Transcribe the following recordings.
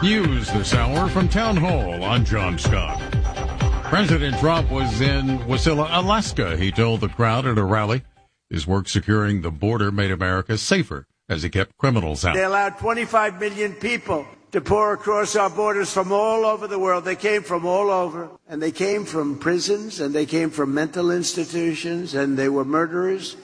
News this hour from Town Hall. I'm John Scott. President Trump was in Wasilla, Alaska. He told the crowd at a rally his work securing the border made America safer as he kept criminals out. They allowed 25 million people to pour across our borders from all over the world. They came from all over, and they came from prisons, and they came from mental institutions, and they were murderers.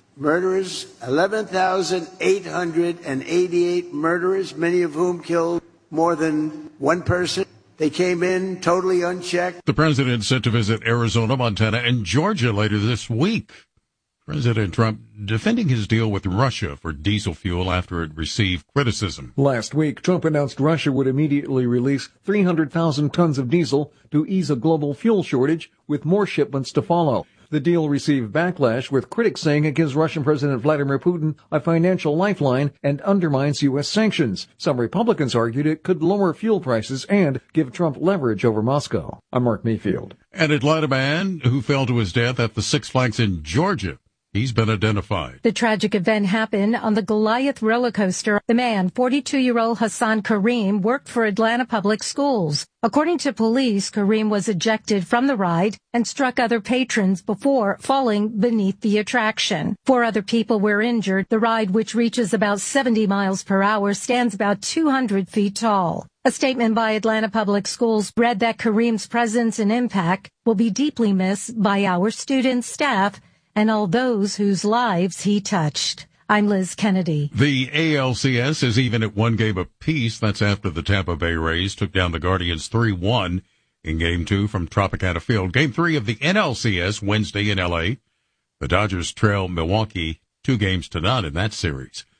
11,888 murderers, many of whom killed more than one person. They came in totally unchecked. The president set to visit Arizona, Montana, and Georgia later this week. President Trump defending his deal with Russia for diesel fuel after it received criticism. Last week, Trump announced Russia would immediately release 300,000 tons of diesel to ease a global fuel shortage, with more shipments to follow. The deal received backlash, with critics saying it gives Russian President Vladimir Putin a financial lifeline and undermines U.S. sanctions. Some Republicans argued it could lower fuel prices and give Trump leverage over Moscow. I'm Mark Mayfield. An Atlanta man who fell to his death at the Six Flags in Georgia. He's been identified. The tragic event happened on the Goliath roller coaster. The man, 42-year-old Hassan Kareem, worked for Atlanta Public Schools. According to police, Kareem was ejected from the ride and struck other patrons before falling beneath the attraction. 4 other people were injured. The ride, which reaches about 70 miles per hour, stands about 200 feet tall. A statement by Atlanta Public Schools read that Kareem's presence and impact will be deeply missed by our students, staff, and all those whose lives he touched. I'm Liz Kennedy. The ALCS is even at 1 game apiece. That's after the Tampa Bay Rays took down the Guardians 3-1 in Game 2 from Tropicana Field. Game 3 of the NLCS Wednesday in L.A. The Dodgers trail Milwaukee 2-0 in that series.